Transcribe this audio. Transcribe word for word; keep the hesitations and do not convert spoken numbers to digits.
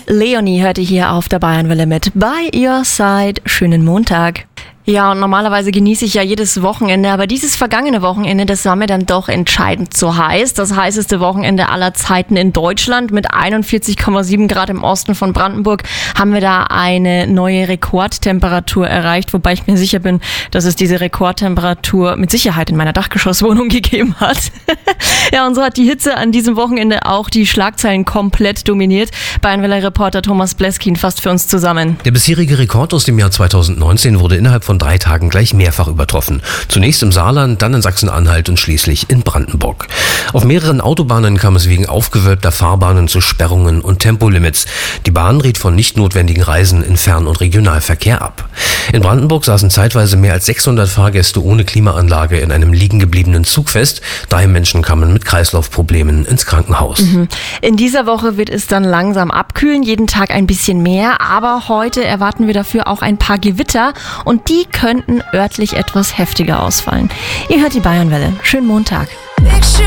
Leonie hörte hier auf der Bayernwelle mit By Your Side. Schönen Montag. Ja, und normalerweise genieße ich ja jedes Wochenende, aber dieses vergangene Wochenende, das war mir dann doch entscheidend zu heiß. Das heißeste Wochenende aller Zeiten in Deutschland mit einundvierzig Komma sieben Grad im Osten von Brandenburg haben wir da eine neue Rekordtemperatur erreicht, wobei ich mir sicher bin, dass es diese Rekordtemperatur mit Sicherheit in meiner Dachgeschosswohnung gegeben hat. Ja, und so hat die Hitze an diesem Wochenende auch die Schlagzeilen komplett dominiert. Bayernwelle-Reporter Thomas Bleskin fasst für uns zusammen. Der bisherige Rekord aus dem Jahr zweitausendneunzehn wurde innerhalb von drei Tagen gleich mehrfach übertroffen. Zunächst im Saarland, dann in Sachsen-Anhalt und schließlich in Brandenburg. Auf mehreren Autobahnen kam es wegen aufgewölbter Fahrbahnen zu Sperrungen und Tempolimits. Die Bahn riet von nicht notwendigen Reisen in Fern- und Regionalverkehr ab. In Brandenburg saßen zeitweise mehr als sechshundert Fahrgäste ohne Klimaanlage in einem liegen gebliebenen Zug fest. Drei Menschen kamen mit Kreislaufproblemen ins Krankenhaus. Mhm. In dieser Woche wird es dann langsam abkühlen, jeden Tag ein bisschen mehr, aber heute erwarten wir dafür auch ein paar Gewitter und die könnten örtlich etwas heftiger ausfallen. Ihr hört die Bayernwelle. Schönen Montag.